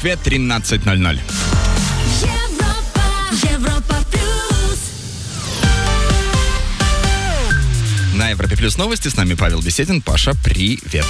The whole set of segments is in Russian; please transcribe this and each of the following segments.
Москве 13:00. Европа плюс. На Европе Плюс новости. С нами Павел Беседин. Паша, привет.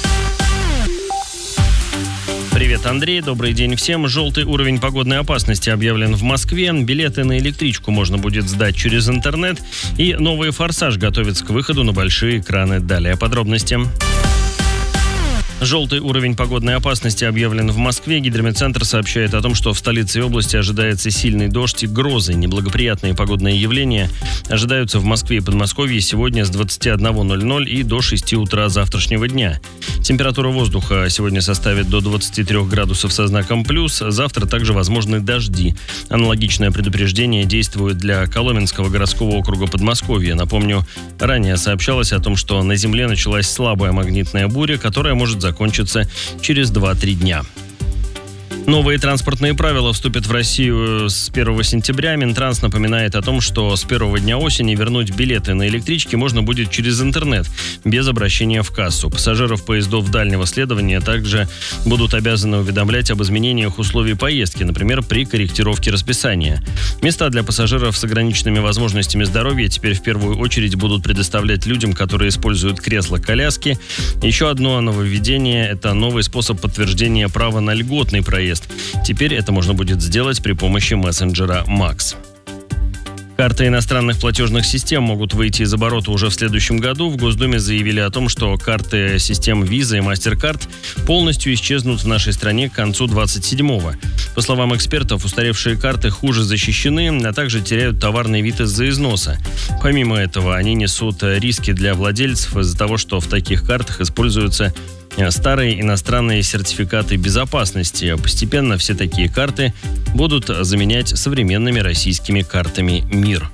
Привет, Андрей. Добрый день всем. Желтый уровень погодной опасности объявлен в Москве. Билеты на электричку можно будет сдать через интернет. И новый «Форсаж» готовится к выходу на большие экраны. Далее подробности. Желтый уровень погодной опасности объявлен в Москве. Гидрометцентр сообщает о том, что в столице и области ожидается сильный дождь и грозы. Неблагоприятные погодные явления ожидаются в Москве и Подмосковье сегодня с 21:00 и до 6 утра завтрашнего дня. Температура воздуха сегодня составит до 23 градусов со знаком плюс. Завтра также возможны дожди. Аналогичное предупреждение действует для Коломенского городского округа Подмосковья. Напомню, ранее сообщалось о том, что на Земле началась слабая магнитная буря, которая может закончится через 2-3 дня. Новые транспортные правила вступят в Россию с 1 сентября. Минтранс напоминает о том, что с первого дня осени вернуть билеты на электрички можно будет через интернет, без обращения в кассу. Пассажиров поездов дальнего следования также будут обязаны уведомлять об изменениях условий поездки, например, при корректировке расписания. Места для пассажиров с ограниченными возможностями здоровья теперь в первую очередь будут предоставлять людям, которые используют кресла-коляски. Еще одно нововведение – это новый способ подтверждения права на льготный проезд. Теперь это можно будет сделать при помощи мессенджера Max. Карты иностранных платежных систем могут выйти из оборота уже в следующем году. В Госдуме заявили о том, что карты систем Visa и MasterCard полностью исчезнут в нашей стране к концу 27-го. По словам экспертов, устаревшие карты хуже защищены, а также теряют товарный вид из-за износа. Помимо этого, они несут риски для владельцев из-за того, что в таких картах используются старые иностранные сертификаты безопасности. Постепенно все такие карты будут заменять современными российскими картами МИР.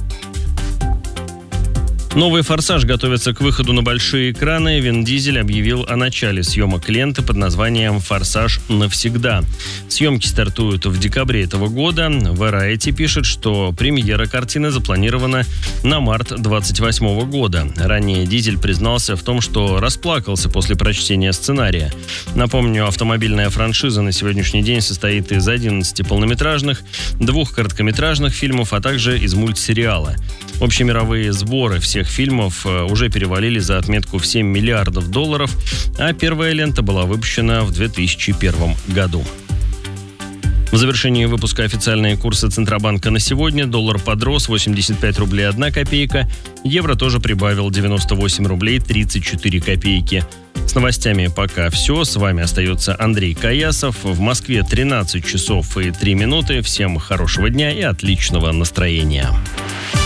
Новый «Форсаж» готовится к выходу на большие экраны. Вин Дизель объявил о начале съемок ленты под названием «Форсаж навсегда». Съемки стартуют в декабре этого года. Variety пишет, что премьера картины запланирована на март 2028 года. Ранее Дизель признался в том, что расплакался после прочтения сценария. Напомню, автомобильная франшиза на сегодняшний день состоит из 11 полнометражных, 2 короткометражных фильмов, а также из мультсериала. Общемировые сборы всех фильмов уже перевалили за отметку в $7 миллиардов, а первая лента была выпущена в 2001 году. В завершении выпуска официальные курсы Центробанка на сегодня. Доллар подрос 85 рублей 1 копейка. Евро тоже прибавил 98 рублей 34 копейки. С новостями пока все. С вами остается Андрей Каясов. В Москве 13 часов и 3 минуты. Всем хорошего дня и отличного настроения.